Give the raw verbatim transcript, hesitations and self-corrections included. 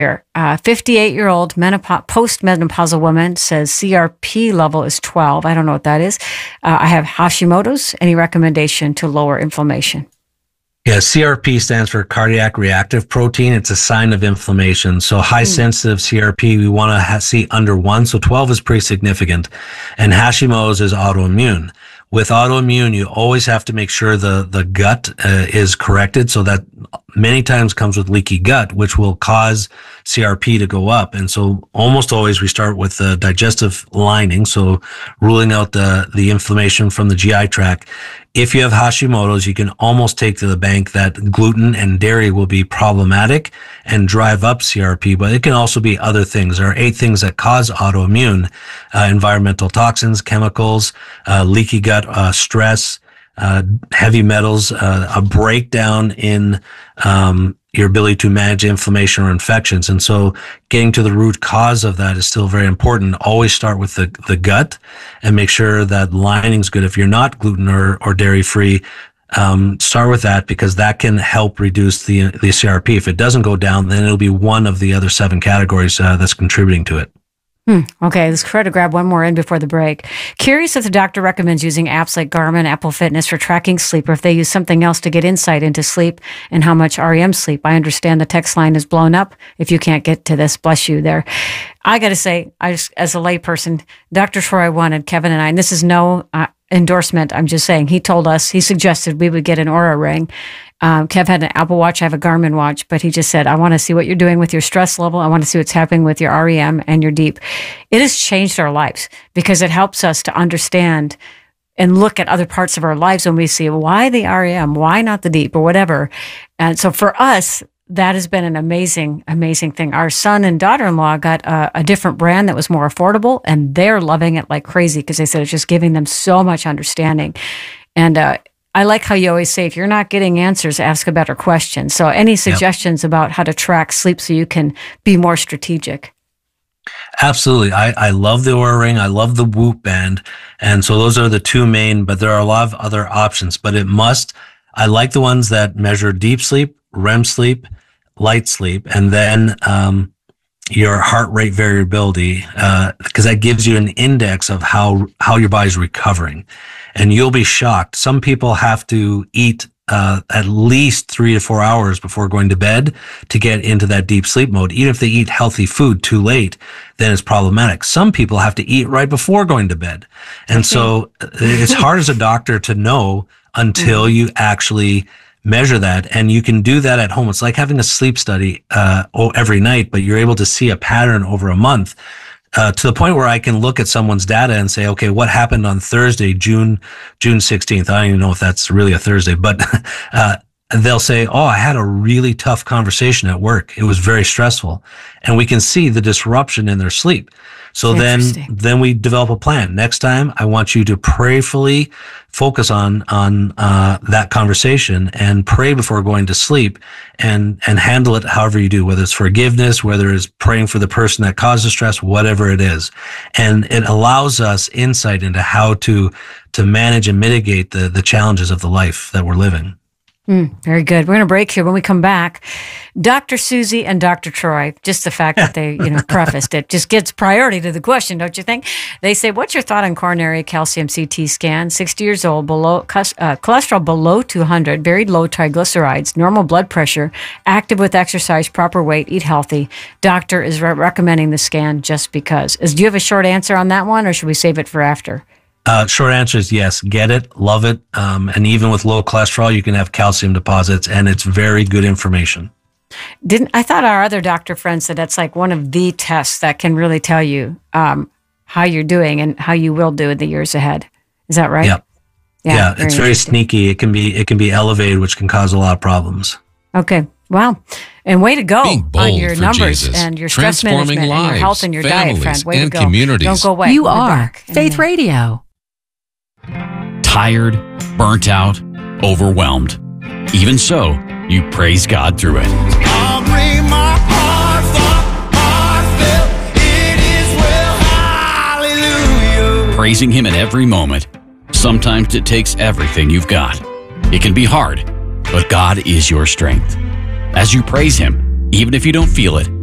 here. Uh, fifty-eight-year-old menopau- post-menopausal woman says C R P level is twelve. I don't know what that is. Uh, I have Hashimoto's. Any recommendation to lower inflammation? Yeah, C R P stands for cardiac reactive protein. It's a sign of inflammation. So high mm. sensitive C R P, we want to ha- see under one. So twelve is pretty significant. And Hashimoto's is autoimmune. With autoimmune, you always have to make sure the, the gut uh, is corrected. So that many times comes with leaky gut, which will cause C R P to go up. And so almost always we start with the digestive lining. So ruling out the, the inflammation from the G I tract. If you have Hashimoto's, you can almost take to the bank that gluten and dairy will be problematic and drive up C R P, but it can also be other things. There are eight things that cause autoimmune: uh, environmental toxins, chemicals, uh, leaky gut, uh, stress, uh, heavy metals, uh, a breakdown in um, your ability to manage inflammation or infections. And so getting to the root cause of that is still very important. Always start with the, the gut and make sure that lining's good. If you're not gluten or, or dairy free, um, start with that, because that can help reduce the, the C R P. If it doesn't go down, then it'll be one of the other seven categories uh, that's contributing to it. Hmm. Okay, let's try to grab one more in before the break. Curious if the doctor recommends using apps like Garmin, Apple Fitness for tracking sleep, or if they use something else to get insight into sleep and how much R E M sleep. I understand the text line is blown up. If you can't get to this, bless you there. I got to say, I just, as a layperson, Doctor Troy wanted Kevin and I, and this is no uh, endorsement, I'm just saying, he told us, he suggested we would get an Oura ring. Um, Kev had an Apple Watch, I have a Garmin watch, but he just said, I want to see what you're doing with your stress level. I want to see what's happening with your R E M and your deep. It has changed our lives because it helps us to understand and look at other parts of our lives when we see why the R E M, why not the deep, or whatever. And so for us, that has been an amazing, amazing thing. Our son and daughter-in-law got a, a different brand that was more affordable, and they're loving it like crazy because they said it's just giving them so much understanding. And uh, I like how you always say, if you're not getting answers, ask a better question. So any suggestions yep. about how to track sleep so you can be more strategic? Absolutely. I, I love the Oura Ring. I love the Whoop Band. And so those are the two main, but there are a lot of other options. But it must, I like the ones that measure deep sleep, R E M sleep, light sleep, and then um, your heart rate variability, uh, because that gives you an index of how, how your body's recovering. And you'll be shocked. Some people have to eat uh, at least three to four hours before going to bed to get into that deep sleep mode. Even if they eat healthy food too late, then it's problematic. Some people have to eat right before going to bed. And so it's hard as a doctor to know until you actually measure that. And you can do that at home. It's like having a sleep study uh, every night, but you're able to see a pattern over a month. Uh, to the point where I can look at someone's data and say, okay, what happened on Thursday, June, June sixteenth? I don't even know if that's really a Thursday, but, uh, they'll say, oh, I had a really tough conversation at work. It was very stressful. And we can see the disruption in their sleep. So then, then we develop a plan. Next time, I want you to prayerfully focus on, on, uh, that conversation and pray before going to sleep and, and handle it however you do, whether it's forgiveness, whether it's praying for the person that caused the stress, whatever it is. And it allows us insight into how to, to manage and mitigate the, the challenges of the life that we're living. Mm, very good. We're going to break here. When we come back, Doctor Susie and Doctor Troy, just the fact that they, you know, prefaced it just gets priority to the question, don't you think? They say, what's your thought on coronary calcium C T scan? sixty years old, below uh, cholesterol below two hundred, very low triglycerides, normal blood pressure, active with exercise, proper weight, eat healthy. Doctor is re- recommending the scan just because. Is, do you have a short answer on that one, or should we save it for after? Uh, short answer is yes. Get it, love it. Um, and even with low cholesterol, you can have calcium deposits, and it's very good information. Didn't I thought our other doctor friend said that's like one of the tests that can really tell you um, how you're doing and how you will do in the years ahead. Is that right? Yep. Yeah, yeah, very it's very sneaky. It can be it can be elevated, which can cause a lot of problems. Okay. Wow. And way to go on your numbers Jesus. And your stress management lives, and your health and your diet, friend. Way and to go. Communities. Don't go away. You We'll are Faith Radio. Tired, burnt out, overwhelmed. Even so, you praise God through it. I'll bring my heart, heartfelt, it is well, hallelujah. Praising Him in every moment. Sometimes it takes everything you've got. It can be hard, but God is your strength. As you praise Him, even if you don't feel it,